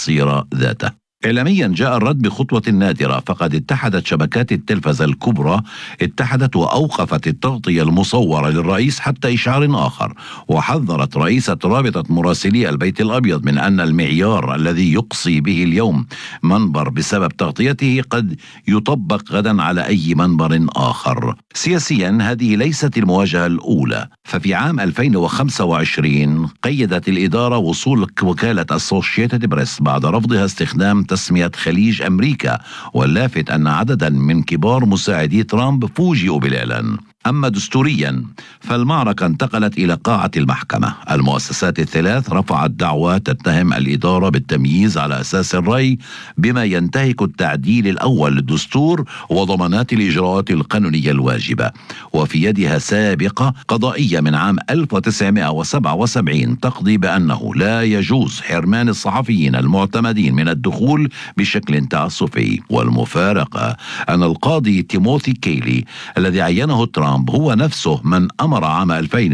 المصير ذاته. إعلاميا جاء الرد بخطوة نادرة، فقد اتحدت شبكات التلفزة الكبرى وأوقفت التغطية المصورة للرئيس حتى إشعار آخر، وحذرت رئيسة رابطة مراسلي البيت الأبيض من أن المعيار الذي يقصي به اليوم منبر بسبب تغطيته قد يطبق غدا على أي منبر آخر. سياسيا هذه ليست المواجهة الأولى، ففي عام 2025 قيدت الإدارة وصول وكالة أسوشيتد بريس بعد رفضها استخدام تسمية خليج أمريكا، واللافت أن عددا من كبار مساعدي ترامب فوجئوا بالإعلان. أما دستوريا فالمعركة انتقلت إلى قاعة المحكمة. المؤسسات الثلاث رفعت دعوى تتهم الإدارة بالتمييز على أساس الرأي، بما ينتهك التعديل الأول للدستور وضمانات الإجراءات القانونية الواجبة. وفي يدها سابقة قضائية من عام 1977 تقضي بأنه لا يجوز حرمان الصحفيين المعتمدين من الدخول بشكل تعسفي. والمفارقة أن القاضي تيموثي كيلي الذي عينه ترامب هو نفسه من أمر عام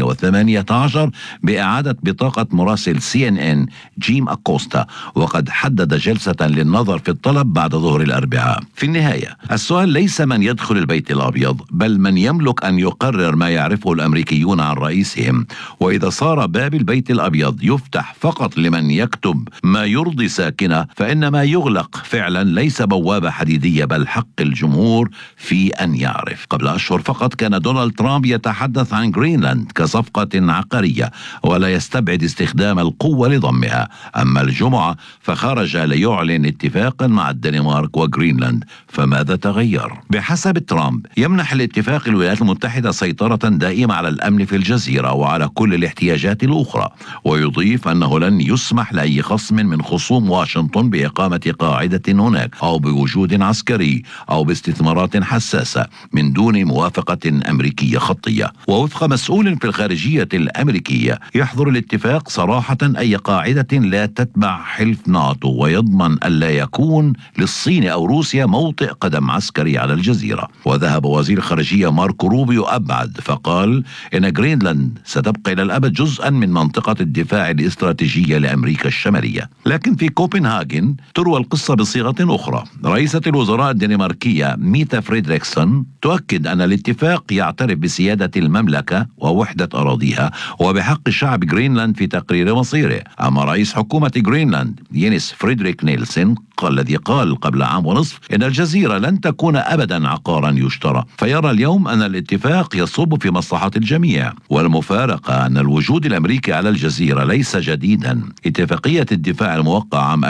2018 بإعادة بطاقة مراسل CNN جيم أكوستا، وقد حدد جلسة للنظر في الطلب بعد ظهر الأربعاء. في النهاية السؤال ليس من يدخل البيت الأبيض، بل من يملك أن يقرر ما يعرفه الأمريكيون عن رئيسهم. وإذا صار باب البيت الأبيض يفتح فقط لمن يكتب ما يرضي ساكنه، فإن ما يغلق فعلا ليس بوابة حديدية، بل حق الجمهور في أن يعرف. قبل أشهر فقط كان دونالد ترامب يتحدث عن جرينلاند كصفقة عقارية، ولا يستبعد استخدام القوة لضمها. أما الجمعة فخرج ليعلن اتفاقا مع الدنمارك وجرينلاند، فماذا تغير؟ بحسب ترامب يمنح الاتفاق الولايات المتحدة سيطرة دائمة على الأمن في الجزيرة وعلى كل الاحتياجات الأخرى، ويضيف أنه لن يسمح لأي خصم من خصوم واشنطن بإقامة قاعدة هناك أو بوجود عسكري أو باستثمارات حساسة من دون موافقة أمريكية خطية. ووفق مسؤول في الخارجية الأمريكية يحظر الاتفاق صراحة أي قاعدة لا تتبع حلف ناتو، ويضمن ألا يكون للصين أو روسيا موطئ قدم عسكري على الجزيرة. وذهب وزير الخارجية ماركو روبيو أبعد فقال إن جرينلاند ستبقى إلى الأبد جزءا من منطقة الدفاع الاستراتيجية لأمريكا الشمالية. لكن في كوبنهاجن تروى القصة بصيغة أخرى. رئيسة الوزراء الدنماركية ميتا فريدريكسون تؤكد أن الاتفاق يعترف بسيادة المملكة ووحدة أراضيها وبحق شعب جرينلاند في تقرير مصيره. أما رئيس حكومة جرينلاند ينس فريدريك نيلسون الذي قال قبل عام ونصف إن الجزيرة لن تكون أبدا عقارا يشترى، فيرى اليوم أن الاتفاق يصب في مصلحة الجميع. والمفارقة أن الوجود الأمريكي على الجزيرة ليس جديدا. اتفاقية الدفاع الموقعة عام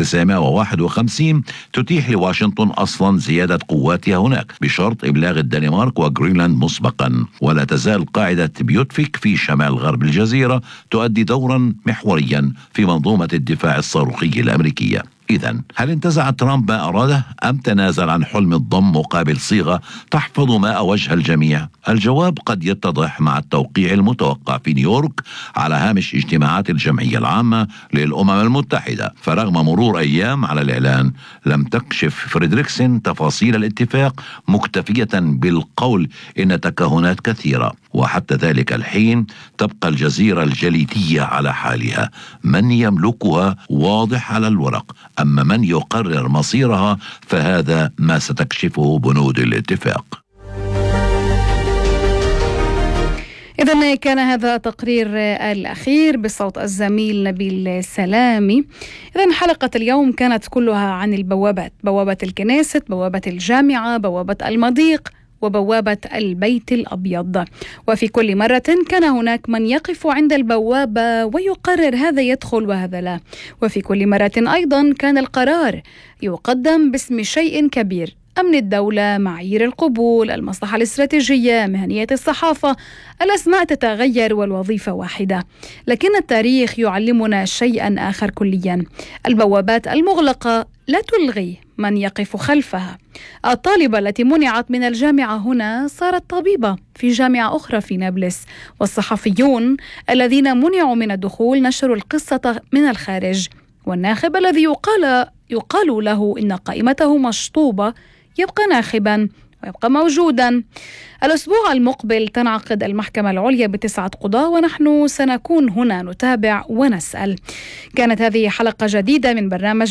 1951 تتيح لواشنطن أصلا زيادة قواتها هناك بشرط إبلاغ الدنمارك وجرينلاند مسبقا. ولا تزال قاعدة بيوتفيك في شمال غرب الجزيرة تؤدي دورا محوريا في منظومة الدفاع الصاروخي الأمريكية. إذن هل انتزع ترامب ما أراده أم تنازل عن حلم الضم مقابل صيغة تحفظ ماء وجه الجميع؟ الجواب قد يتضح مع التوقيع المتوقع في نيويورك على هامش اجتماعات الجمعية العامة للأمم المتحدة. فرغم مرور أيام على الإعلان لم تكشف فريدريكسون تفاصيل الاتفاق، مكتفية بالقول إن تكهنات كثيرة. وحتى ذلك الحين تبقى الجزيرة الجليدية على حالها، من يملكها واضح على الورق، أما من يقرر مصيرها فهذا ما ستكشفه بنود الاتفاق. إذن كان هذا تقرير الأخير بصوت الزميل نبيل سلامي. إذن حلقة اليوم كانت كلها عن البوابات، بوابة الكنيسة، بوابة الجامعة، بوابة المضيق، وبوابة البيت الأبيض. وفي كل مرة كان هناك من يقف عند البوابة ويقرر هذا يدخل وهذا لا. وفي كل مرة أيضا كان القرار يقدم باسم شيء كبير: أمن الدولة، معايير القبول، المصلحة الاستراتيجية، مهنية الصحافة. الأسماء تتغير والوظيفة واحدة، لكن التاريخ يعلمنا شيئا آخر كليا: البوابات المغلقة لا تلغي من يقف خلفها. الطالبة التي منعت من الجامعة هنا صارت طبيبة في جامعة أخرى في نابلس، والصحفيون الذين منعوا من الدخول نشروا القصة من الخارج، والناخب الذي يقال له إن قائمته مشطوبة يبقى ناخبا ويبقى موجودا. الأسبوع المقبل تنعقد المحكمة العليا ب9 قضاة، ونحن سنكون هنا نتابع ونسأل. كانت هذه حلقة جديدة من برنامج